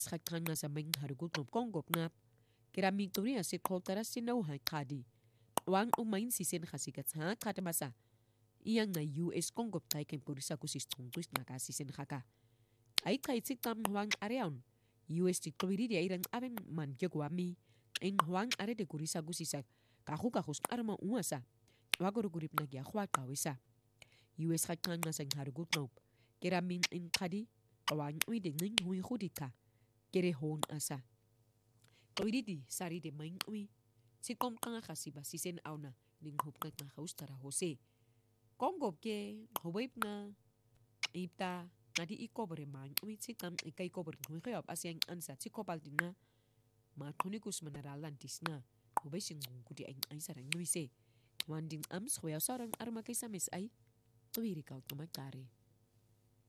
Schakanga sa ming harugut ng kongop ngap. Kirami turia si koltara sinaw hay kadi. Wang umain si sen khasikat ha katamasa. Iyang na US kongop tay ken purisa kusis tungtus na kasi sen khaka. Ay kay sitam wang areon. US ti tuwiri di ayran aben man gyagwami. Ing wang are de kurisa kusisak. Kahus arma uasa. Wagoro gurip na gyahwa kawisa. US khakanga sa harugut nop. Kirami in kadi. Wang uy de nging hui khudika. Kere hon asa. Kawididi sari de main ui. Si kom kanga khasiba si sen auna ning hop na haustara Jose. Kongop ke hobaip na ipta nadi ikobre main ui si tam ikay kobre ngui khayop asyang ansa si kopal dinga ma tonikus manaralantis na hobay singung kudi ay sarang ngui se. Wanding ams khoya sarang arma kay samis ay tuwiri kaut kamakari.